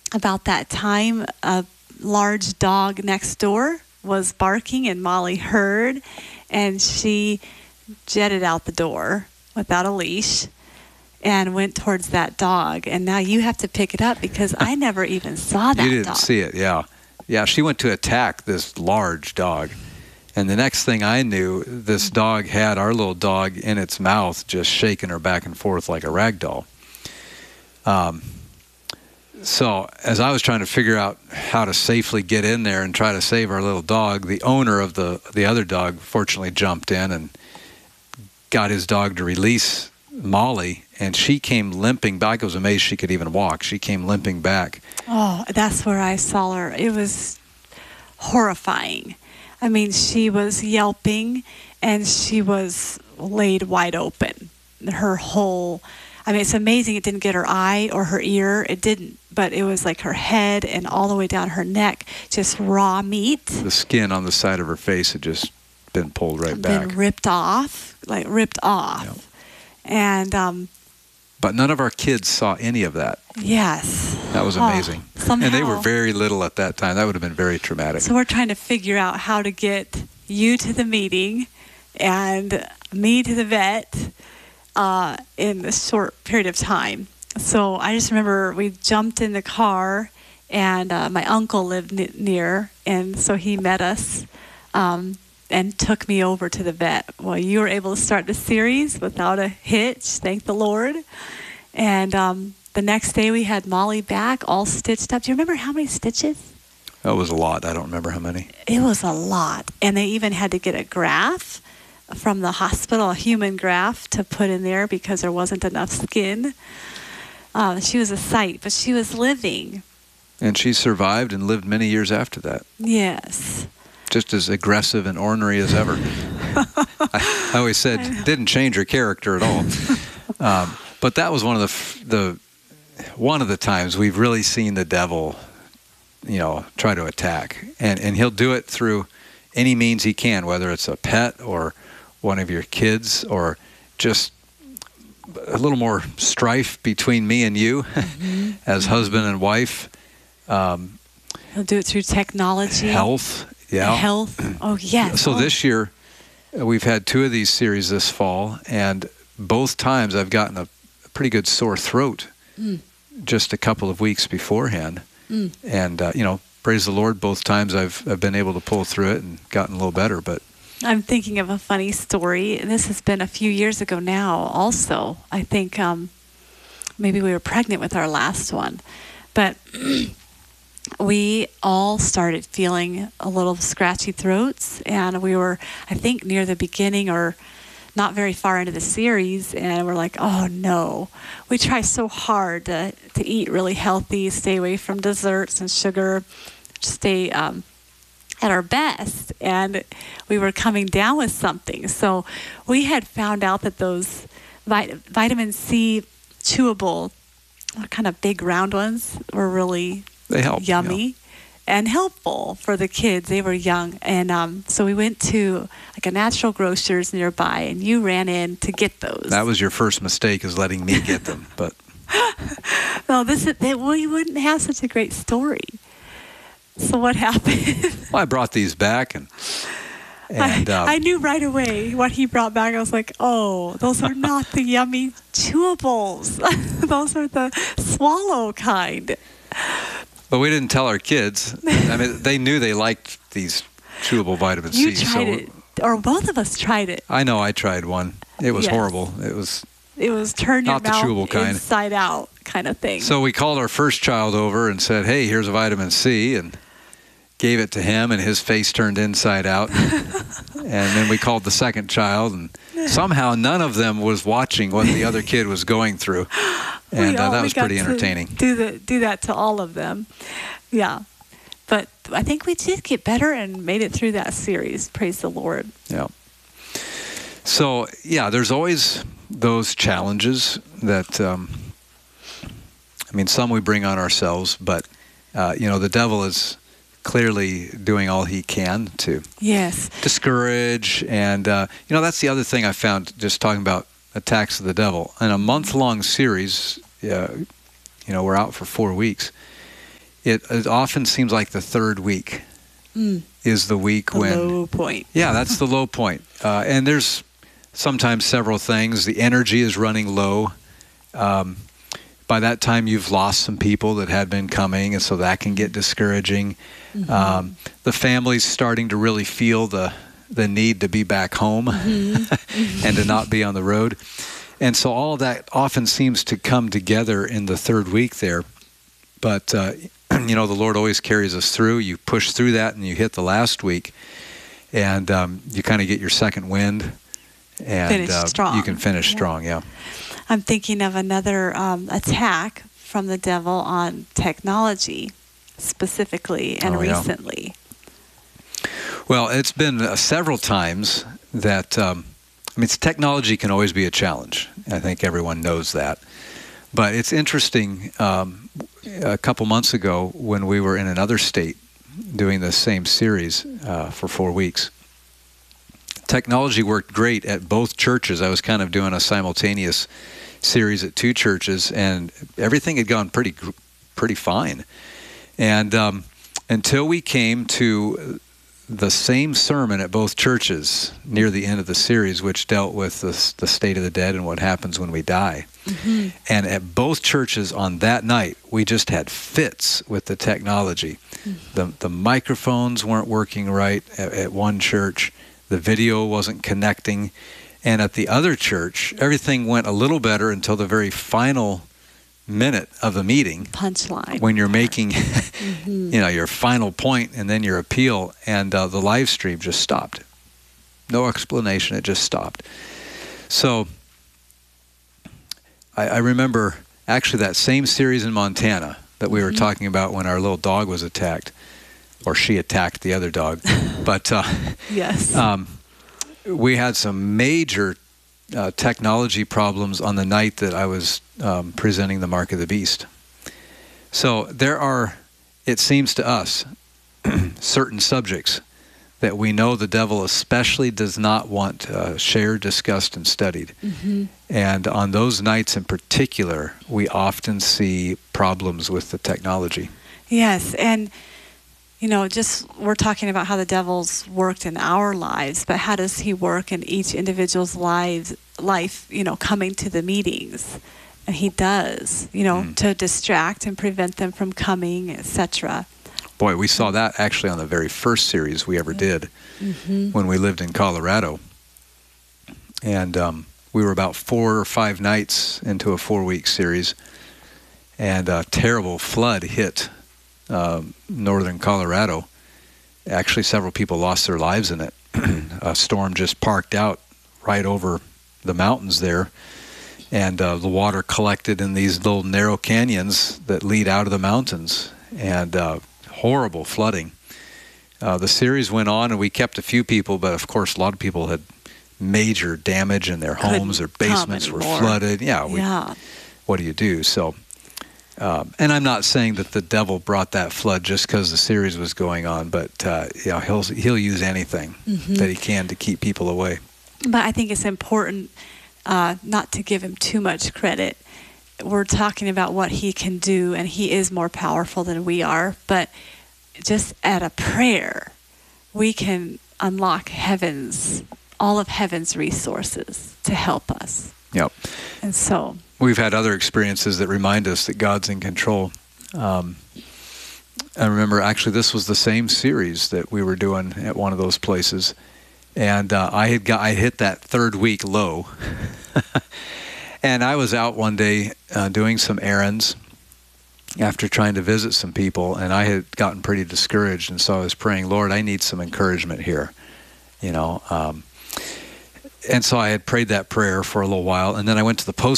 about that time, a large dog next door was barking, and Molly heard, and she jetted out the door without a leash and went towards that dog. And now you have to pick it up because I never even saw that dog. You didn't see it, yeah. Yeah, she went to attack this large dog. And the next thing I knew, this dog had our little dog in its mouth, just shaking her back and forth like a rag doll. So as I was trying to figure out how to safely get in there and try to save our little dog, the owner of the other dog fortunately jumped in and got his dog to release Molly, and she came limping back. I was amazed she could even walk. She came limping back. Oh, that's where I saw her. It was horrifying. I mean, she was yelping, and she was laid wide open. Her whole, I mean, it's amazing it didn't get her eye or her ear. It didn't, but it was like her head and all the way down her neck, just raw meat. The skin on the side of her face had just been pulled right back. Been ripped off. Yep. And but none of our kids saw any of that. yes. That was amazing. Somehow. And they were very little at that time. That would have been very traumatic. So we're trying to figure out how to get you to the meeting and me to the vet in a short period of time. So I just remember we jumped in the car, and my uncle lived near, and so he met us and took me over to the vet. Well, you were able to start the series without a hitch, thank the Lord. And the next day we had Molly back, all stitched up. Do you remember how many stitches? That was a lot. I don't remember how many. It was a lot. And they even had to get a graft from the hospital, a human graft, to put in there because there wasn't enough skin. She was a sight, but she was living. And she survived and lived many years after that. Yes. Just as aggressive and ornery as ever. I always said didn't change her character at all. But that was one of the times we've really seen the devil, try to attack, and he'll do it through any means he can, whether it's a pet or one of your kids or just a little more strife between me and you as husband and wife. He'll do it through technology. Health. Yeah. Health. Oh, yes. So this year, we've had 2 of these series this fall, and both times I've gotten a pretty good sore throat just a couple of weeks beforehand. And, praise the Lord, both times I've been able to pull through it and gotten a little better. But I'm thinking of a funny story. This has been a few years ago now also. I think maybe we were pregnant with our last one. But we all started feeling a little scratchy throats, and we were, I think, near the beginning or not very far into the series, and we're like, oh no. We try so hard to eat really healthy, stay away from desserts and sugar, stay at our best, and we were coming down with something. So we had found out that those vitamin C chewable, kind of big round ones, were really they help, yummy and helpful for the kids. They were young. And so we went to like a natural grocer's nearby, and you ran in to get those. That was your first mistake, is letting me get them. But no, we wouldn't have such a great story. So what happened? Well, I brought these back, and I knew right away what he brought back. I was like, oh, those are not the yummy chewables. Those are the swallow kind. But we didn't tell our kids. I mean, they knew they liked these chewable vitamin C. You tried it, or both of us tried it. I know, I tried one. It was horrible. It was turn your not the mouth chewable kind. Inside out kind of thing. So we called our first child over and said, hey, here's a vitamin C, and gave it to him, and his face turned inside out. And then we called the second child, and somehow none of them was watching what the other kid was going through. And that was pretty entertaining. Do that to all of them. Yeah. But I think we did get better and made it through that series. Praise the Lord. Yeah. So, yeah, there's always those challenges that, some we bring on ourselves, but, the devil is clearly doing all he can to discourage. And, that's the other thing I found just talking about attacks of the devil. In a month-long series, we're out for 4 weeks. it often seems like the third week is the week The when low point. Yeah, that's the low point. And there's sometimes several things. The energy is running low. By that time, you've lost some people that had been coming, and so that can get discouraging. The family's starting to really feel the need to be back home and to not be on the road. And so all of that often seems to come together in the third week there. But, the Lord always carries us through. You push through that and you hit the last week. And you kind of get your second wind. And Finish strong. you can finish strong, yeah. I'm thinking of another attack from the devil on technology specifically and recently. Well, it's been several times that, technology can always be a challenge. I think everyone knows that. But it's interesting, a couple months ago when we were in another state doing the same series for 4 weeks, technology worked great at both churches. I was kind of doing a simultaneous series at 2 churches, and everything had gone pretty fine. And until we came to the same sermon at both churches near the end of the series, which dealt with the state of the dead and what happens when we die. And at both churches on that night, we just had fits with the technology. The microphones weren't working right at one church. The video wasn't connecting. And at the other church, everything went a little better until the very final minute of the meeting. Punchline. When you're making, your final point and then your appeal, and the live stream just stopped. No explanation, it just stopped. So I remember actually that same series in Montana that we were talking about when our little dog was attacked, or she attacked the other dog. But yes. We had some major technology problems on the night that I was presenting the Mark of the Beast. So there are, it seems to us, certain subjects that we know the devil especially does not want shared, discussed, and studied. And on those nights in particular, we often see problems with the technology. Yes, and we're talking about how the devil's worked in our lives, but how does he work in each individual's life, coming to the meetings? And he does, to distract and prevent them from coming, etc. Boy, we saw that actually on the very first series we ever did when we lived in Colorado. And we were about 4 or 5 nights into a 4-week series, and a terrible flood hit northern Colorado. Actually, several people lost their lives in it. A storm just parked out right over the mountains there, and the water collected in these little narrow canyons that lead out of the mountains, and horrible flooding. The series went on, and we kept a few people, but of course a lot of people had major damage in their homes. Their basements were flooded. What do you do? So and I'm not saying that the devil brought that flood just because the series was going on, but he'll use anything that he can to keep people away. But I think it's important not to give him too much credit. We're talking about what he can do, and he is more powerful than we are. But just at a prayer, we can unlock all of heaven's resources to help us. Yep. And so we've had other experiences that remind us that God's in control. I remember actually this was the same series that we were doing at one of those places, and I hit that 3rd week low, and I was out one day doing some errands after trying to visit some people, and I had gotten pretty discouraged, and so I was praying, Lord, I need some encouragement here, and so I had prayed that prayer for a little while, and then I went to the post